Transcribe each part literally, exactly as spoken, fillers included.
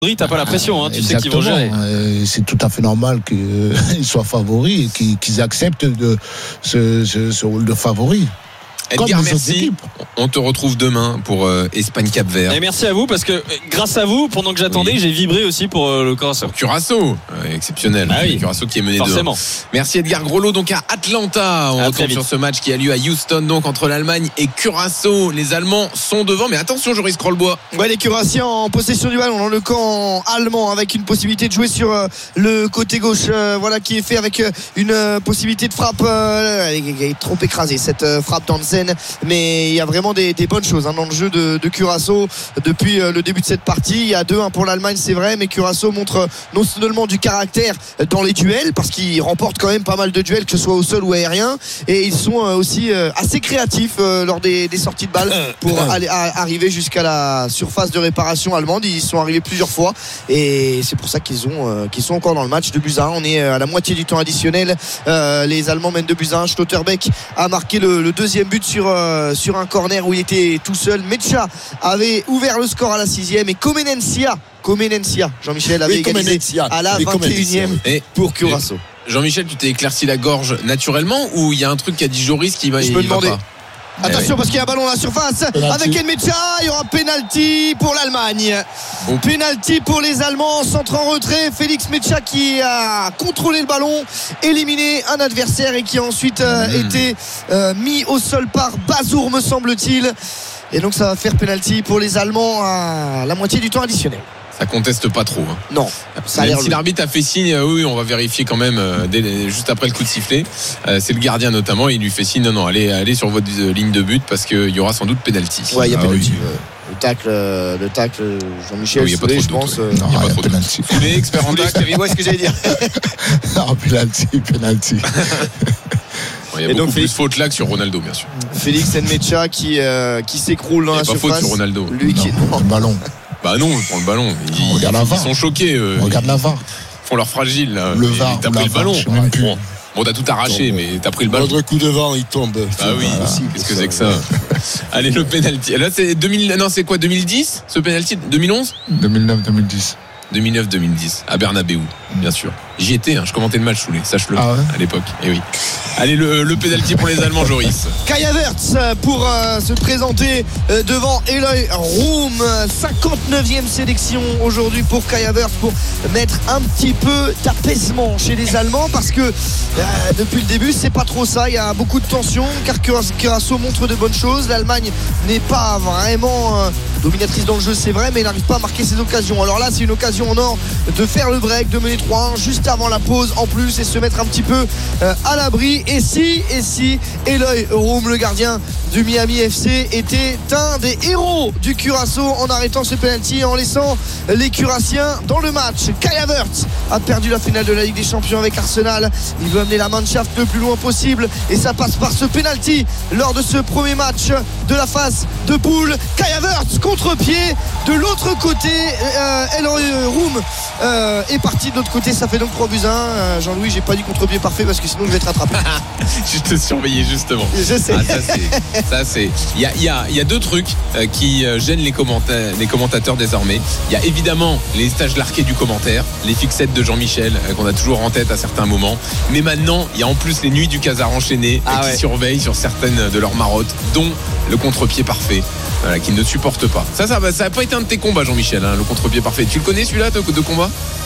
T'as pas la pression, hein, tu sais qu'ils vont gérer. C'est tout à fait normal qu'ils soient favoris et qu'ils, qu'ils acceptent de, ce, ce, ce rôle de favori. Edgar, merci. On te retrouve demain pour euh, Espagne-Cap-Vert. Et merci à vous parce que grâce à vous, pendant que j'attendais, oui. j'ai vibré aussi pour euh, le Curaçao. Curaçao, euh, exceptionnel. Ah oui. Curaçao qui est mené forcément. deux un. Merci Edgar Groslo, donc à Atlanta. On à retourne sur ce match qui a lieu à Houston, donc entre l'Allemagne et Curaçao. Les Allemands sont devant, mais attention, Joris Krolbois. Ouais, les Curaçaos en possession du ballon dans le camp allemand avec une possibilité de jouer sur euh, le côté gauche, euh, voilà qui est fait avec euh, une euh, possibilité de frappe. Euh, elle est trop écrasée cette euh, frappe dans le scène. Mais il y a vraiment des, des bonnes choses hein, dans le jeu de, de Curaçao depuis euh, le début de cette partie. Il y a deux un pour l'Allemagne, c'est vrai, mais Curaçao montre non seulement du caractère dans les duels parce qu'ils remportent quand même pas mal de duels, que ce soit au sol ou aérien, et ils sont euh, aussi euh, assez créatifs euh, lors des, des sorties de balles pour aller, à, arriver jusqu'à la surface de réparation allemande. Ils sont arrivés plusieurs fois et c'est pour ça qu'ils ont euh, qu'ils sont encore dans le match. De buts à un, on est à la moitié du temps additionnel. Euh, les Allemands mènent de buts à un. Schlotterbeck a marqué le, le deuxième but sur, euh, sur un corner où il était tout seul. Mecha avait ouvert le score à la sixième et Comenencia Comenencia Jean-Michel avait oui, égalisé à la vingt et unième pour Curaçao. Jean-Michel, tu t'es éclairci la gorge naturellement ou il y a un truc qu'a dit Joris qui va, je peux demander. Attention parce qu'il y a un ballon à la surface penalty. Avec Enmecha, il y aura penalty pour l'Allemagne. Oh. Penalty pour les Allemands, centre en retrait. Félix Mecha qui a contrôlé le ballon, éliminé un adversaire et qui a ensuite euh, mmh. été euh, mis au sol par Bazour, me semble-t-il. Et donc ça va faire penalty pour les Allemands à la moitié du temps additionnel. Ça conteste pas trop. Hein. Non. Ça a l'air si le... l'arbitre a fait signe, euh, oui, on va vérifier quand même euh, dès, juste après le coup de sifflet. Euh, c'est le gardien notamment, il lui fait signe, non, non, allez, allez sur votre euh, ligne de but parce qu'il y aura sans doute penalty. Ouais, il y a ah, penalty. Oui. Le tacle, le tacle, Jean-Michel, il n'y a pas trop de je pense. Il n'y a pas trop de penalty. Soulé, expert en tacle. Ouais, ce que j'allais dire. Non, penalty, penalty. Il y a et beaucoup donc, Félix, plus faute là que sur Ronaldo, bien sûr. Félix Enmecha qui, euh, qui s'écroule dans la surface. Il n'y a pas faute sur Ronaldo. Lui qui non, le ballon. Bah non, il prend le ballon. Ils, regarde la ils sont choqués. Euh, regarde la V A R. Ils font leur fragile. Là. Le V A R. T'as pris le ballon. Bon, bon, t'as tout arraché, tombe. mais t'as pris le ballon. L'autre coup de vent, il tombe. Ah oui. Voilà. Qu'est-ce que c'est que ça? Allez, le penalty. Là, c'est deux mille. Non, c'est quoi? deux mille dix ce penalty? deux mille onze deux mille neuf deux mille dix deux mille neuf deux mille dix à Bernabéu, bien sûr. J'y étais, hein, je commentais le match Soulé, sache-le, ah ouais à l'époque. Et oui. Allez, le, le pénalty pour les Allemands, Joris. Kai Havertz pour euh, se présenter euh, devant Eloy Room. cinquante-neuvième sélection aujourd'hui pour Kai Havertz pour mettre un petit peu d'apaisement chez les Allemands parce que euh, depuis le début, c'est pas trop ça. Il y a beaucoup de tension car Curaçao montre de bonnes choses. L'Allemagne n'est pas vraiment euh, dominatrice dans le jeu, c'est vrai, mais elle n'arrive pas à marquer ses occasions. Alors là, c'est une occasion en or de faire le break, de mener trois un juste avant la pause en plus et se mettre un petit peu euh, à l'abri. Et si, et si Eloy Room, le gardien du Miami F C, était un des héros du Curaçao en arrêtant ce penalty et en laissant les Curassiens dans le match. Kai Havertz a perdu la finale de la Ligue des Champions avec Arsenal. Il veut amener la Mannschaft le plus loin possible et ça passe par ce penalty lors de ce premier match de la phase de poule. Kai Havertz contre-pied de l'autre côté. euh, Eloy Room euh, est parti de l'autre côté. Ça fait donc trois buts à un. euh, Jean-Louis, j'ai pas dit contre-pied parfait parce que sinon je vais te rattraper. Je te surveillais justement. Je sais. Ah, ça c'est, ça c'est. Il y a, il y a, il y a deux trucs euh, qui euh, gênent les, commenta- les commentateurs désormais. Il y a évidemment les stages larqués du commentaire, les fixettes de Jean-Michel euh, qu'on a toujours en tête à certains moments. Mais maintenant, il y a en plus les nuits du Casar enchaînées ah, euh, ouais. qui surveillent sur certaines de leurs marottes, dont le contre-pied parfait. Voilà, qu'ils ne supportent pas. Ça, ça n'a pas été un de tes combats, Jean-Michel, hein, le contre-pied parfait. Tu le connais celui-là de, de combat?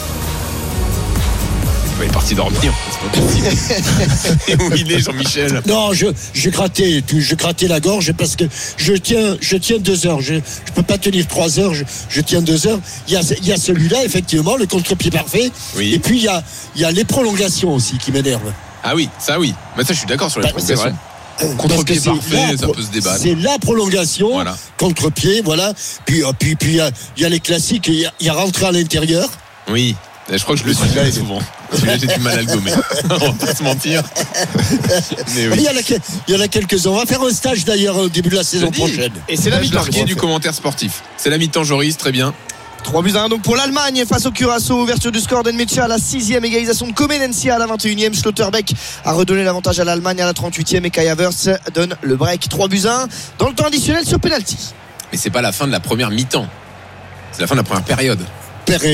Il est parti dormir, c'est pas possible. Et où il est, Jean-Michel? Non, je, je grattais, je grattais la gorge parce que je tiens, je tiens deux heures. Je, je peux pas tenir trois heures. Je, je tiens deux heures. Il y a, il y a celui-là, effectivement, le contre-pied parfait. Oui. Et puis il y a, il y a les prolongations aussi qui m'énervent. Ah oui, ça oui. Mais ça, je suis d'accord sur les bah, prolongations. Contre-pied parfait, ça peut se débattre. C'est la prolongation, voilà. Contre-pied, voilà. Puis, puis, puis il y a, il y a les classiques. Il y a, il y a rentré à l'intérieur. Oui. Je crois que je le suis là souvent. Celui-là, j'ai du mal à le gommer. On va pas se mentir. Mais oui. il, y en a, il y en a quelques-uns. On va faire un stage d'ailleurs au début de la saison prochaine. Et c'est la mi-temps du commentaire sportif. C'est la mi-temps, Joris, très bien. trois buts à un donc pour l'Allemagne face au Curaçao. Ouverture du score d'Enmecha à la sixième, égalisation de Comenencia à la vingt et unième. Schlotterbeck a redonné l'avantage à l'Allemagne à la trente-huitième et Kai Havertz donne le break. trois buts à un dans le temps additionnel sur penalty. Mais c'est pas la fin de la première mi-temps. C'est la fin de la première période. perd